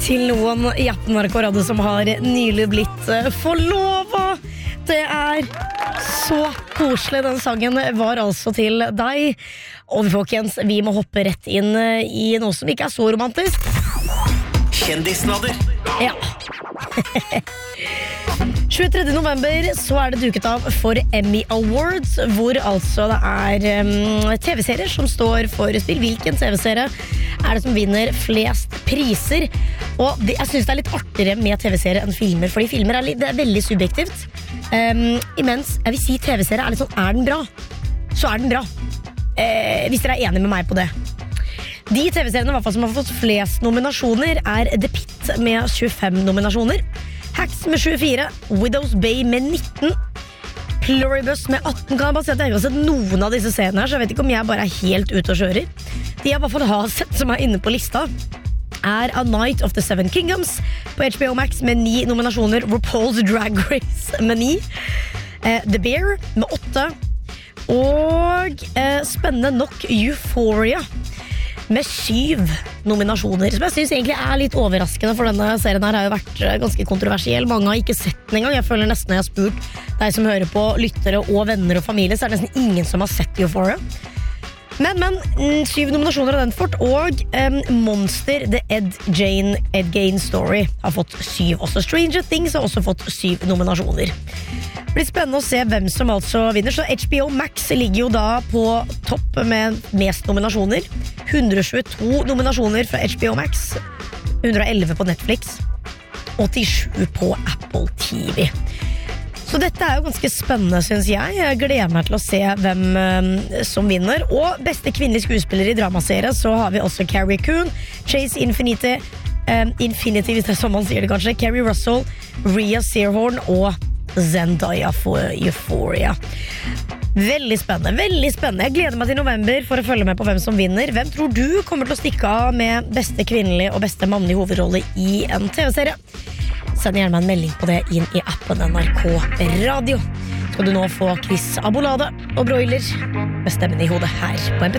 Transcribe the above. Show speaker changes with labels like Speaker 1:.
Speaker 1: til noen i appen NRK Radio som har nylig blitt forlovet. Det så koselig. Den sangen var altså til deg. Og folkens, vi må hoppe rett inn i noe som ikke så romantisk.
Speaker 2: Kjendisnadder.
Speaker 1: Ja. 23. november så det duket av for Emmy Awards, hvor altså det TV-serier som står for spill. Hvilken TV-serie det som vinner flest priser? Og jeg synes det litt artigere med TV-serier enn filmer, fordi filmer det veldig subjektivt. Imens jeg vil si TV-serier litt sånn, den bra? Så den bra. Hvis dere enige med meg på det. De TV-seriene i hvert fall som har fått flest nominasjoner The Pitt med 25 nominasjoner, Hacks med 24, Widow's Bay med 19, Pluribus med 18. Kan jeg bare si at jeg ikke har sett noen av disse seriene her, så jeg vet ikke om jeg bare helt ute og kjører. De jeg i hvert fall har sett som inne på lista A Night of the Seven Kingdoms på HBO Max med 9 nominasjoner, RuPaul's Drag Race med 9, The Bear med 8, og spennende nok Euphoria med 7 nominasjoner, som jeg synes egentlig litt overraskende, for denne serien her har jo vært ganske kontroversiell. Mange har ikke sett den engang. Jeg føler nesten når jeg har spurt deg som hører på, lyttere og venner og familie, så det nesten ingen som har sett Euphoria. Men 7 nominasjoner av den fort, og Monster, The Ed Gein Story har fått 7 også. Stranger Things har også fått 7 nominasjoner. Det blir spennende å se hvem som altså vinner. Så HBO Max ligger jo da på topp med mest nominasjoner. 122 nominasjoner fra HBO Max, 111 på Netflix, 87 på Apple TV. Så dette jo ganske spennende, synes jeg. Jeg gleder meg til å se hvem som vinner. Og beste kvinnelige skuespiller i dramaserie, så har vi også Carrie Coon, Chase Infinity, hvis det som man sier det kanskje, Carrie Russell, Rhea Seehorn og Zendaya for Euphoria. Veldig spennende. Jeg gleder meg til november for å følge med på hvem som vinner. Hvem tror du kommer til å stikke av med beste kvinnelige og beste mannlige hovedrolle i en TV-serie? Send gjerne meg en melding på det inn i appen NRK Radio. Skal du nå få Chris Abolade og Broiler med stemmen i hodet her på MP3.